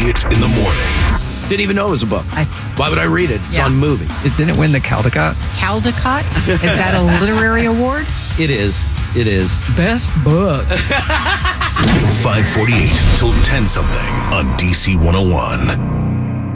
Elliott in the morning. Didn't even know it was a book. Why would I read it? It's on movie. It didn't win the Caldecott? Caldecott? Is that a literary award? It is. It is. Best book. 548 till 10 something on DC 101.